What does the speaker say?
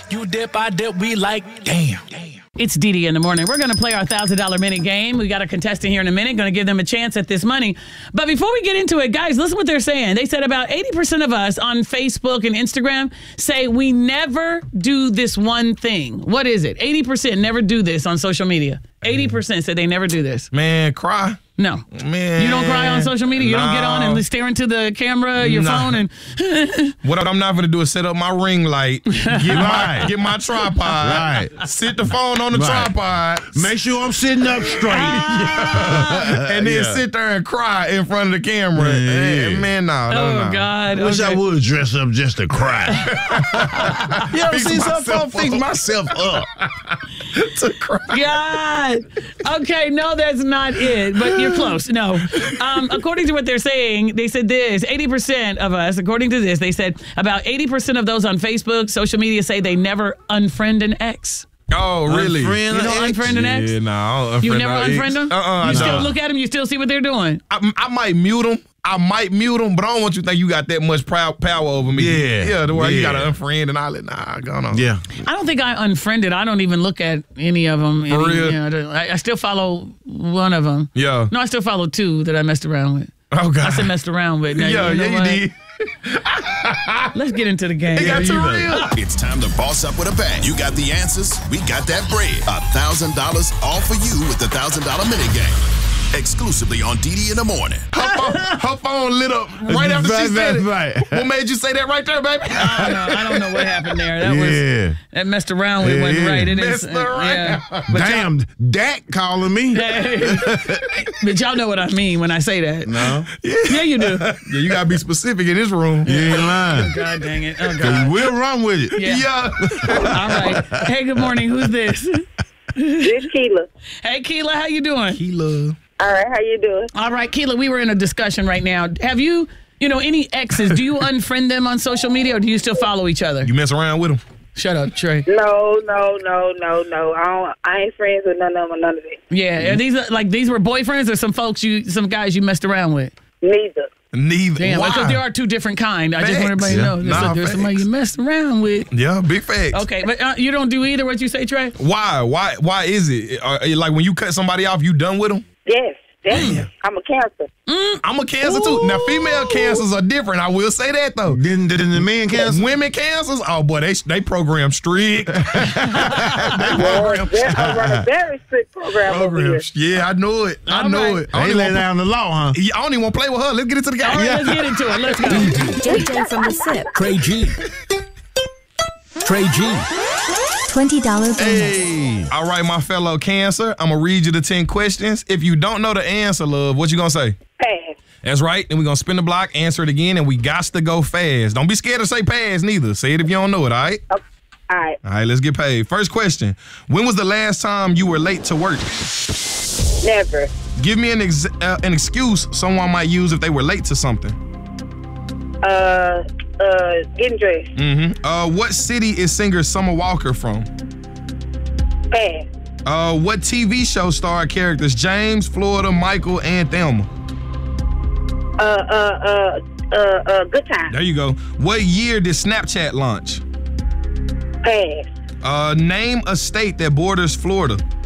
You dip, I dip, we like, damn. It's Dee in the morning. We're going to play our $1,000 minute game. We got a contestant here in a minute. Going to give them a chance at this money. But before we get into it, guys, listen what they're saying. They said about 80% of us on Facebook and Instagram say we never do this one thing. What is it? 80% never do this on social media. 80% said they never do this. Man, cry. No. Man. You don't cry on social media? You don't get on and stare into the camera, your phone, and... What I'm not going to do is set up my ring light, get my tripod, sit the phone on the tripod. Make sure I'm sitting up straight. And then sit there and cry in front of the camera. Man, no. Oh, God. Wish I would dress up just to cry. You ever see some folks fix myself up to cry? God. Okay, no, that's not it. But you're close. No. According to what they're saying, they said this, 80% of us, according to this, they said about 80% of those on Facebook, social media say they never unfriend an ex. Oh, really? You don't unfriend an ex? Yeah, no, I don't unfriend You never unfriend them? You still no. look at them? You still see what they're doing? I might mute them. But I don't want you to think you got that much power over me. Yeah, the way you got to unfriend and all that. Nah, go on. Yeah. I don't think I unfriended. I don't even look at any of them. For real? I still follow one of them. Yeah. No, I still follow two that I messed around with. Oh, God. I said messed around with. Now, you did. Let's get into the game. It got too real. It's time to boss up with a bang. You got the answers. We got that bread. $1,000 all for you with the $1,000 minute game. Exclusively on Dee in the morning. Her phone lit up right after she said it. What made you say that right there, baby? I don't know what happened there. That messed around with wasn't right. It is. Damn, Dak calling me. But y'all know what I mean when I say that. No. Yeah, you do. Yeah, you gotta be specific in this room. You ain't lying. Oh, God dang it. Oh, God. We'll run with it. Yeah. All right. Hey, good morning. Who's this? This Keela. Hey, Keela, how you doing? Keela. All right, how you doing? All right, Keela, we were in a discussion right now. Have you any exes, do you unfriend them on social media or do you still follow each other? You mess around with them? Shut up, Trey. No. I ain't friends with none of them or none of it. Yeah, are these were boyfriends or some guys you messed around with? Neither. Damn, Why? because there are two different kind. I just want everybody to know. There's somebody you messed around with. Yeah, big facts. Okay, but you don't do either what you say, Trey? Why? Why is it? Like when you cut somebody off, you done with them? Yes, definitely. I'm a Cancer. I'm a Cancer too. Now, female cancers are different. I will say that though. Didn't the men Cancer? Women cancers? Oh boy, they program strict. I run a very strict program over here. Yeah, I know it. I know it. They lay down the law, huh? Yeah, I don't even want to play with her. Let's get into the game. All right, let's get into it. Let's go. JJ from the SIP. Trey G. $20 bonus. Hey. All right, my fellow Cancer, I'm going to read you the 10 questions. If you don't know the answer, love, what you going to say? Pass. That's right. Then we're going to spin the block, answer it again, and we got to go fast. Don't be scared to say pass neither. Say it if you don't know it, all right? Okay. All right. All right, let's get paid. First question. When was the last time you were late to work? Never. Give me an excuse someone might use if they were late to something. Getting dressed. Mm-hmm. What city is singer Summer Walker from? Pass. What TV show star characters James, Florida, Michael, and Thelma? Good time. There you go. What year did Snapchat launch? Pass. Name a state that borders Florida.